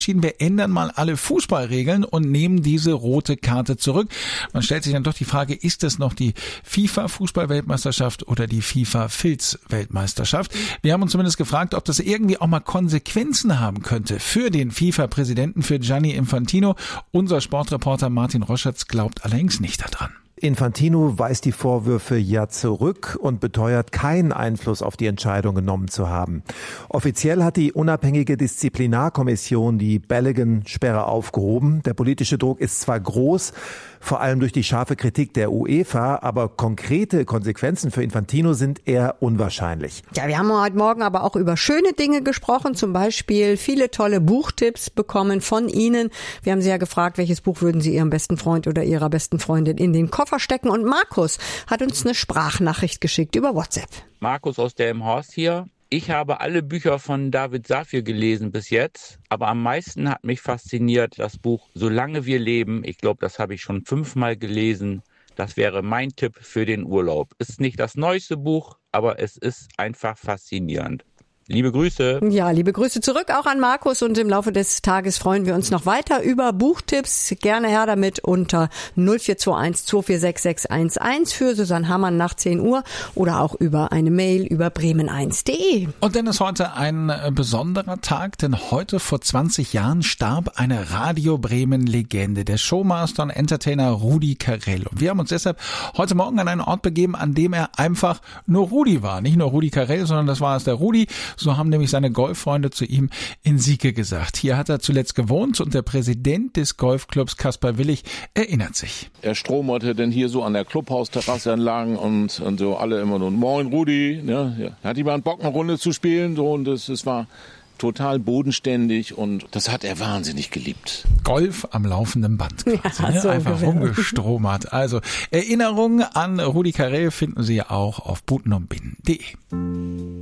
Wir ändern mal alle Fußballregeln und nehmen diese rote Karte zurück. Man stellt sich dann doch die Frage, ist es noch die FIFA-Fußball-Weltmeisterschaft oder die FIFA-Filz-Weltmeisterschaft? Wir haben uns zumindest gefragt, ob das irgendwie auch mal Konsequenzen haben könnte für den FIFA-Präsidenten, für Gianni Infantino. Unser Sportreporter Martin Roschatz glaubt allerdings nicht daran. Infantino weist die Vorwürfe ja zurück und beteuert, keinen Einfluss auf die Entscheidung genommen zu haben. Offiziell hat die unabhängige Disziplinarkommission die Balogun-Sperre aufgehoben. Der politische Druck ist zwar groß, vor allem durch die scharfe Kritik der UEFA, aber konkrete Konsequenzen für Infantino sind eher unwahrscheinlich. Ja, wir haben heute Morgen aber auch über schöne Dinge gesprochen, zum Beispiel viele tolle Buchtipps bekommen von Ihnen. Wir haben Sie ja gefragt, welches Buch würden Sie Ihrem besten Freund oder Ihrer besten Freundin in den Koffer verstecken, und Markus hat uns eine Sprachnachricht geschickt über WhatsApp. Markus aus Delmenhorst hier. Ich habe alle Bücher von David Safir gelesen bis jetzt, aber am meisten hat mich fasziniert das Buch Solange wir leben. Ich glaube, das habe ich schon 5-mal gelesen. Das wäre mein Tipp für den Urlaub. Ist nicht das neueste Buch, aber es ist einfach faszinierend. Liebe Grüße. Ja, liebe Grüße zurück auch an Markus, und im Laufe des Tages freuen wir uns noch weiter über Buchtipps. Gerne her damit unter 0421 246 611 für Susanne Hammann nach 10 Uhr oder auch über eine Mail über bremen1.de. Und dann ist heute ein besonderer Tag, denn heute vor 20 Jahren starb eine Radio Bremen-Legende, der Showmaster und Entertainer Rudi Carrell. Und wir haben uns deshalb heute Morgen an einen Ort begeben, an dem er einfach nur Rudi war. Nicht nur Rudi Carrell, sondern das war es der Rudi. So haben nämlich seine Golffreunde zu ihm in Sieke gesagt. Hier hat er zuletzt gewohnt und der Präsident des Golfclubs, Kaspar Willig, erinnert sich. Er stromerte denn hier so an der Clubhausterrasse entlang und so alle immer nur, moin Rudi, ne? Hat jemand Bock, eine Runde zu spielen? So, und es war total bodenständig, und das hat er wahnsinnig geliebt. Golf am laufenden Band quasi, ja, so einfach rumgestromert. Also Erinnerungen an Rudi Carrell finden Sie ja auch auf butenundbinnen.de.